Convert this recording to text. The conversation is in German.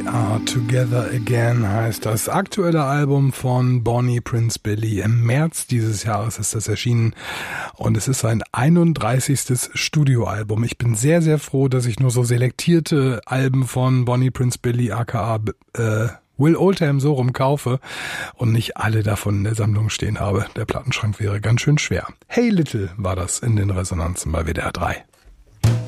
Are Together Again heißt das aktuelle Album von Bonnie Prince Billy. Im März dieses Jahres ist das erschienen und es ist sein 31. Studioalbum. Ich bin sehr, sehr froh, dass ich nur so selektierte Alben von Bonnie Prince Billy aka Will Oldham so rum kaufe und nicht alle davon in der Sammlung stehen habe. Der Plattenschrank wäre ganz schön schwer. Hey Little war das in den Resonanzen bei WDR 3.